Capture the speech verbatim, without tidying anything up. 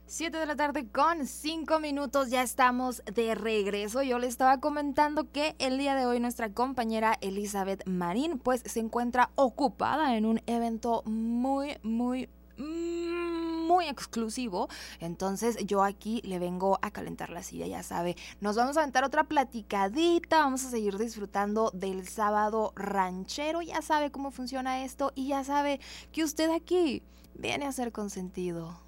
Siete de la tarde con cinco minutos, ya estamos de regreso. Yo le estaba comentando que el día de hoy nuestra compañera Elizabeth Marín pues se encuentra ocupada en un evento muy, muy, muy exclusivo. Entonces yo aquí le vengo a calentar la silla, ya sabe. Nos vamos a aventar otra platicadita, vamos a seguir disfrutando del sábado ranchero. Ya sabe cómo funciona esto y ya sabe que usted aquí viene a ser consentido.